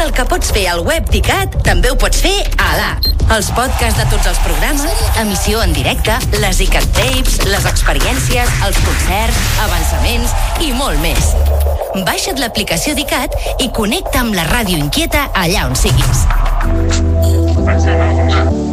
el que pots fer al web d'ICAT, també ho pots fer a l'app. Els podcasts de tots els programes, emissió en directe, les ICAT Tapes, les experiències, els concerts, avançaments i molt més. Baixa't l'aplicació d'ICAT i connecta amb la ràdio inquieta allà on siguis.